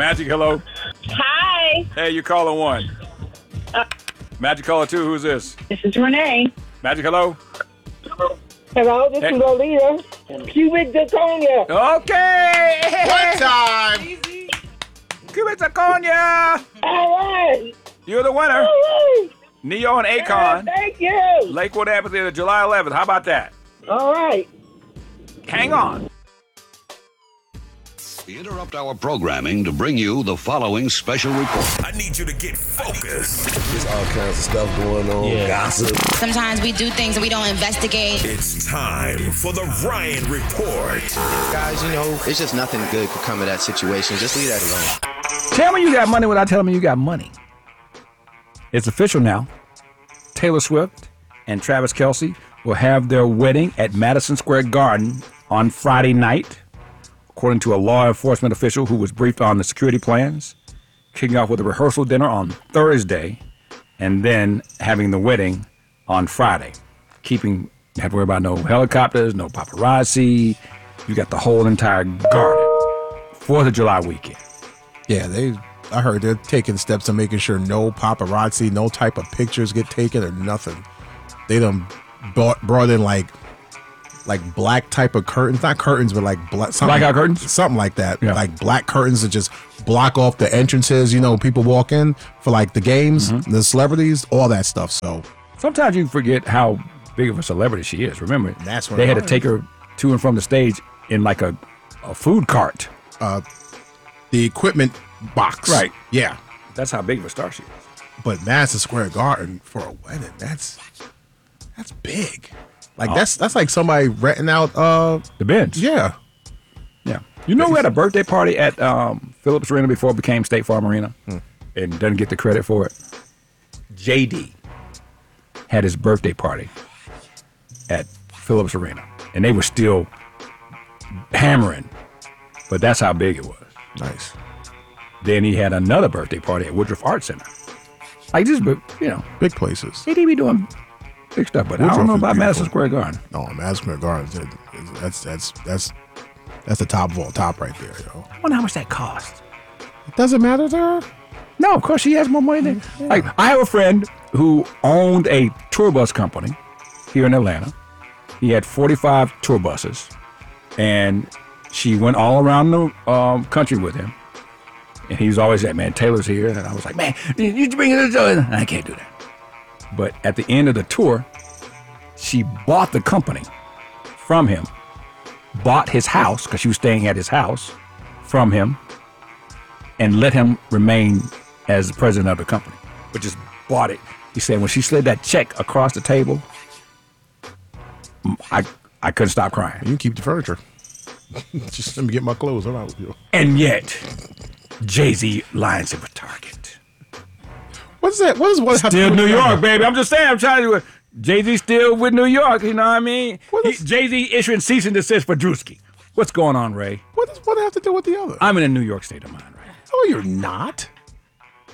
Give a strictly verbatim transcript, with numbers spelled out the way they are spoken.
Magic, hello. Hi. Hey, you calling one. Uh, Magic caller two, who's this? This is Renee. Magic, hello. Hello, this Hey. is Lolita. Cubic zirconia. Okay. One time. Cubic zirconia. All right. You're the winner. All right. Neo and Yeah, Akon. thank you. Lakewood Amphitheater, July eleventh. How about that? All right. Hang on. We interrupt our programming to bring you the following special report. I need you to get focused. There's all kinds of stuff going on, Yeah. gossip. Sometimes we do things and we don't investigate. It's time for the Ryan Report. Guys, you know, it's just nothing good could come of that situation. Just leave that alone. Tell me you got money without telling me you got money. It's official now. Taylor Swift and Travis Kelce will have their wedding at Madison Square Garden on Friday night, according to a law enforcement official who was briefed on the security plans, kicking off with a rehearsal dinner on Thursday, and then having the wedding on Friday. Keeping, you have to worry about no helicopters, no paparazzi. You got the whole entire garden. Fourth of July weekend. Yeah, they. I heard they're taking steps to making sure no paparazzi, no type of pictures get taken or nothing. They done brought, brought in like like black type of curtains, not curtains, but like black something, Blackout curtains? something like that. Yeah. Like black curtains that just block off the entrances. You know, people walk in for like the games, Mm-hmm. the celebrities, all that stuff. So Sometimes you forget how big of a celebrity she is. Remember, That's what they it had to was. take her to and from the stage in like a, a food cart. the equipment box, Right. Yeah, That's how big of a star she is. but Madison Square Garden for a wedding, that's that's big. Like Oh. that's that's like somebody renting out. Uh, The bench. yeah. Yeah. You know, we had a birthday party at um, Phillips Arena before it became State Farm Arena, and doesn't get the credit for it. J D had his birthday party at Phillips Arena, and they were still hammering, but that's how big it was. Nice. Then he had another birthday party at Woodruff Art Center. Like just, you know, Big places. J D be doing big stuff, but I Woodruff don't know is about Madison beautiful. Square Garden. No, Madison Square Garden. That's that's that's that's the top of all top right there, yo. I wonder how much that cost. It doesn't matter to her. No, of course she has more money than. Like I have a friend who owned a tour bus company here in Atlanta. He had forty-five tour buses, and she went all around the um, country with him. And he was always like, "Man, Taylor's here," and I was like, "Man, you you bring it to the I can't do that." But at the end of the tour, she bought the company from him, bought his house because she was staying at his house from him, and let him remain as the president of the company, but just bought it. He said when she slid that check across the table, I I couldn't stop crying. You can keep the furniture. Just let me get my clothes. I'm out. Yo. And yet, Jay-Z lines it with Target. What's that? What is what? have to Still do with New that? York, baby. I'm just saying. I'm trying to. Jay-Z still with New York. You know what I mean? What He- is- Jay-Z issuing cease and desist for Drewski. What's going on, Ray? What does one have to do with the other? I'm in a New York state of mind, Ray. Oh, you're not.